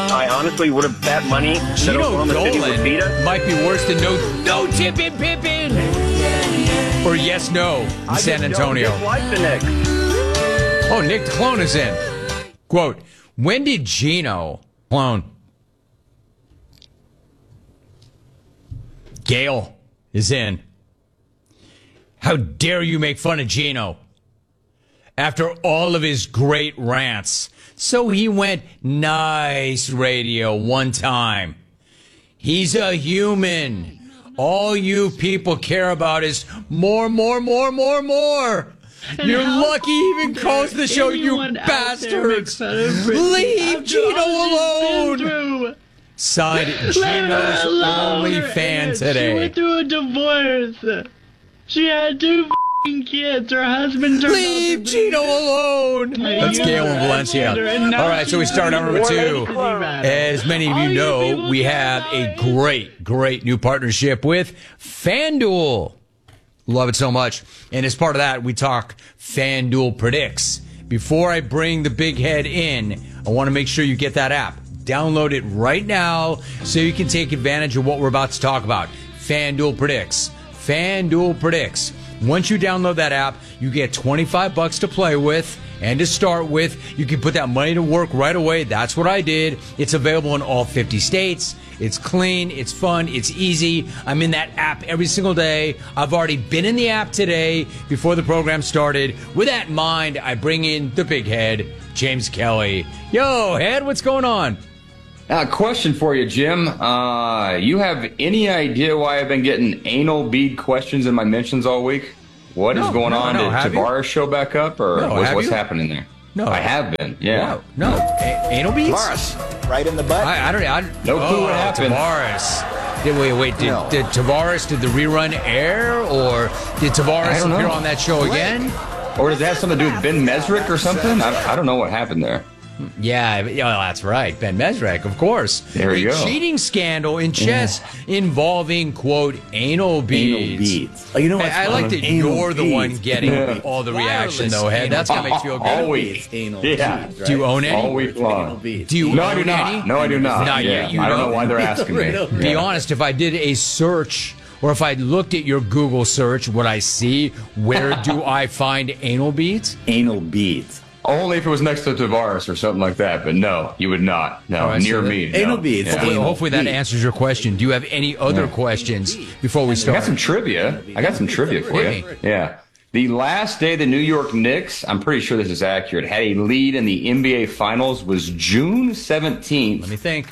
I honestly would have bet money that Gino Oklahoma City would beat Dolan us. might be worse than no Tippin Pippin. Or yes, no in San Antonio. I just like the Knicks. Oh, Nick Clone is in. Quote, when did Gino Clone? Gail is in. How dare you make fun of Gino? After all of his great rants. So he went nice radio one time. He's a human. All you people care about is more. You're lucky he even calls the show, you bastards. Leave Gino alone. Signed, Gino's only fan today. She went through a divorce. She had 2 kids. Her husband turned Leave Gino alone. That's Gail in Valencia. All right, so we start on number 2. As many of you know, we have a great new partnership with FanDuel. Love it so much. And as part of that, we talk FanDuel Predicts. Before I bring the big head in, I want to make sure you get that app. Download it right now so you can take advantage of what we're about to talk about. FanDuel Predicts. FanDuel Predicts. Once you download that app, you get $25 to play with and to start with. You can put that money to work right away. That's what I did. It's available in all 50 states. It's clean. It's fun. It's easy. I'm in that app every single day. I've already been in the app today before the program started. With that in mind, I bring in the big head, James Kelly. Yo, head, what's going on? Question for you, Jim. You have any idea why I've been getting anal bead questions in my mentions all week? What is going on? Did Tavares show back up, or what's happening there? No, I have been. Yeah. No. Anal beads? Tavares, right in the butt. I don't. No clue what happened. Tavares. Did Tavares, did the rerun air, or did Tavares appear on that show again? Or does it have something to do with Ben Mesrick or something? I don't know what happened there. Yeah, that's right. Ben Mesrick, of course. There you go. Cheating scandal in chess involving, quote, anal beads. Oh, you know what? I like that you're the one getting all the reaction, though, Head. That's going to make you feel good. All week. Yeah. Do you own any? All week long. Do you No, I own do not. any? No, I do not. No, Yeah. you I don't don't? know why they're asking me. Be honest, if I did a search or if I looked at your Google search, would I see where do I find anal beads? Anal beads. Only if it was next to Tavares or something like that, but no, you would not. No, right, near so me. anal no. beads. Yeah. Well, hopefully that answers your question. Do you have any other questions before we I start? got some trivia. For Hit you. me. Yeah. The last day the New York Knicks, I'm pretty sure this is accurate, had a lead in the NBA Finals was June 17th, Let me think.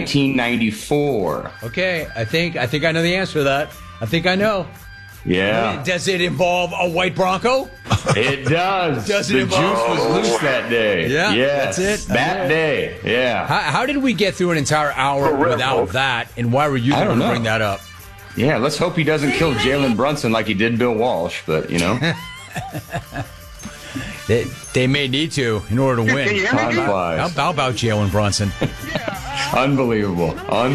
1994. Okay, I think I know the answer to that. I think I know. Yeah. Does it involve a white Bronco? It does. Does it the involve- juice was loose that day. Yeah, Yes. that's it. That day. Yeah. How did we get through an entire hour without that? And why were you I going don't to know. bring that up? Yeah, let's hope he doesn't kill Jalen Brunson like he did Bill Walsh, but, you know. They may need to in order to win. Time flies. How about Jalen Brunson? Unbelievable.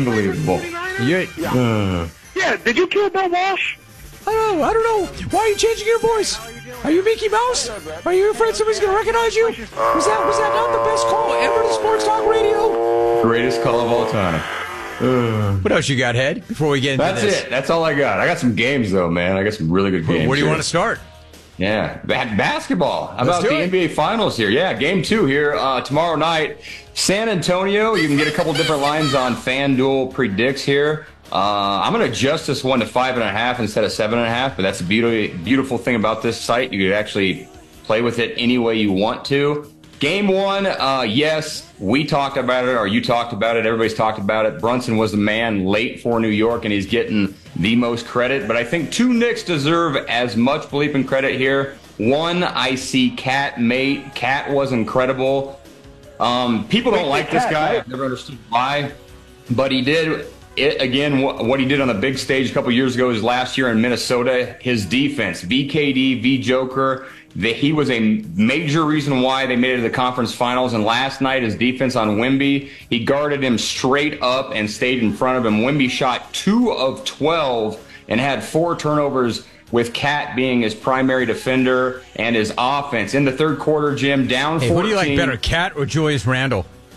Yeah, did you kill Bill Walsh? I don't know. Why are you changing your voice? Are you Mickey Mouse? Are you afraid somebody's going to recognize you? Was that not the best call ever to Sports Talk Radio? Greatest call of all time. What else you got, Head, before we get into That's this? it. That's all I got. I got some games, though, man. I got some really good games. Where do you here. want to start? Yeah, basketball. How about do the it. NBA Finals here? Yeah, game 2 here tomorrow night. San Antonio. You can get a couple different lines on FanDuel Predicts here. I'm going to adjust this one to 5.5 instead of 7.5, but that's the beautiful thing about this site. You can actually play with it any way you want to. Game 1, yes, we talked about it, or you talked about it. Everybody's talked about it. Brunson was the man late for New York, and he's getting the most credit. But I think 2 Knicks deserve as much belief and credit here. 1, I see Cat Mate. Cat was incredible. People don't like this guy. I've never understood why, but he did. Again, what he did on the big stage a couple years ago is last year in Minnesota. His defense, VKD, V-Joker, he was a major reason why they made it to the conference finals. And last night, his defense on Wemby, he guarded him straight up and stayed in front of him. Wemby shot 2 of 12 and had 4 turnovers, with Cat being his primary defender and his offense. In the third quarter, Jim, down 14. What do you like better, Cat or Julius Randle?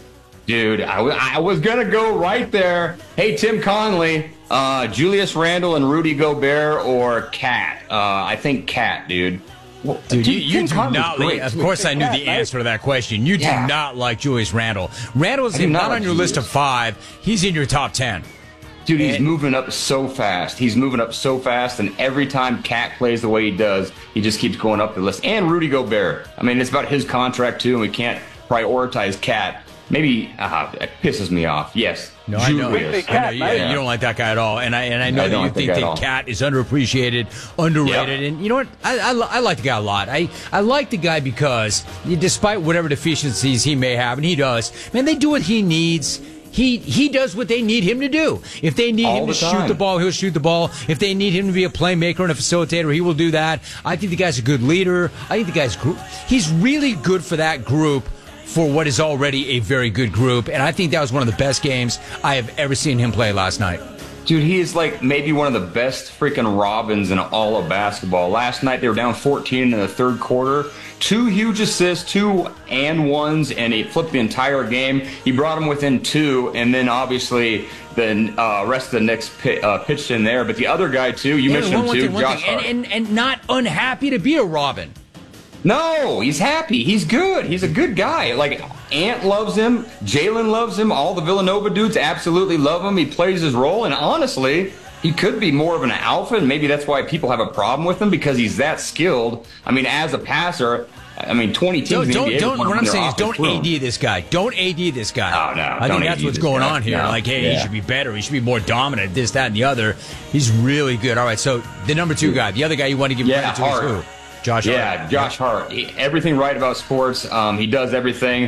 Dude, I was going to go right there. Hey, Tim Conley, Julius Randle and Rudy Gobert or Cat? I think Cat, dude. Well, Dude, Tim you do Conley's not. great. Of course, I knew the answer to that question. You do not like Julius Randle. Randle is do not not like on your list Julius. of 5. He's in your top 10. Dude, he's moving up so fast. He's moving up so fast, and every time Cat plays the way he does, he just keeps going up the list. And Rudy Gobert. I mean, it's about his contract, too, and we can't prioritize Cat. Maybe it pisses me off. Yes, No, I know. Julius. I know. You don't like that guy at all, and I know I that don't you like that think guy at that all. Cat is underappreciated, underrated, Yep. and you know what? I like the guy a lot. I like the guy because despite whatever deficiencies he may have, and he does, man, they do what he needs. He does what they need him to do. If they need All him to the shoot time. the ball, he'll shoot the ball. If they need him to be a playmaker and a facilitator, he will do that. I think the guy's a good leader. I think the guy's he's really good for that group, for what is already a very good group. And I think that was one of the best games I have ever seen him play last night. Dude, he is like maybe one of the best freaking Robins in all of basketball. Last night they were down 14 in the third quarter. 2 huge assists, 2 and ones, and he flipped the entire game. He brought them within 2, and then obviously the rest of the Knicks pitched in there. But the other guy too, you mentioned him too, Josh Hart. And not unhappy to be a Robin. No, he's happy. He's good. He's a good guy. Like, Ant loves him. Jalen loves him. All the Villanova dudes absolutely love him. He plays his role. And honestly, he could be more of an alpha. And maybe that's why people have a problem with him, because he's that skilled. I mean, as a passer, 20 teams in the NBA Don't. want What him I'm in their saying is, offense don't room. AD this guy. Don't AD this guy. Oh, no, I don't think that's AD what's this going guy. on here. No. Like, hey, he Yeah. should be better. He should be more dominant. This, that, and the other. He's really good. All right. So the number 2 guy, the other guy you want to give credit to is Hart. who? Josh Hart. Yeah, Josh Hart. Everything right about sports. He does everything.